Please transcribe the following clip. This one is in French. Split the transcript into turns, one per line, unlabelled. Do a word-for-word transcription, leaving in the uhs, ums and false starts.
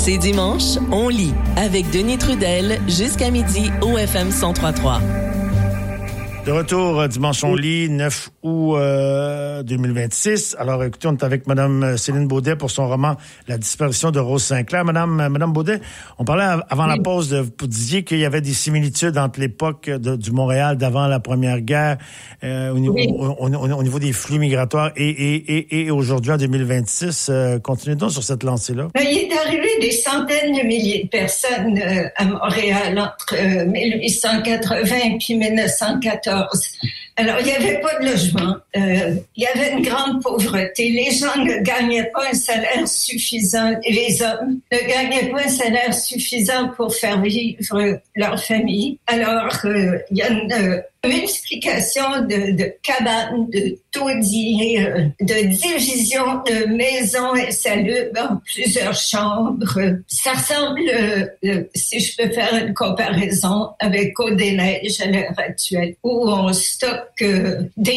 C'est dimanche, on lit avec Denis Trudel jusqu'à midi au F M cent trois point trois.
De retour, dimanche on lit, neuf août euh, deux mille vingt-six. Alors écoutez, on est avec Mme Céline Baudet pour son roman « La disparition de Rose Sinclair ». Madame, Madame Baudet, on parlait avant oui. la pause, de, vous disiez qu'il y avait des similitudes entre l'époque de, du Montréal d'avant la Première Guerre, euh, au, niveau, oui. au, au, au niveau des flux migratoires et, et, et, et aujourd'hui en deux mille vingt-six. Euh, continuez donc sur cette lancée-là.
Il est arrivé des centaines de milliers de personnes euh, à Montréal entre euh, dix-huit cent quatre-vingts et dix-neuf cent quatorze. Alors, il n'y avait pas de logement. Euh, il y avait une grande pauvreté. Les gens ne gagnaient pas un salaire suffisant. Les hommes ne gagnaient pas un salaire suffisant pour faire vivre leur famille. Alors, euh, il y a une euh, multiplication de, de cabanes, de taudis, euh, de divisions de maisons insalubres en plusieurs chambres. Ça ressemble, euh, euh, si je peux faire une comparaison, avec Côte-des-Neiges à l'heure actuelle, où on stocke euh, des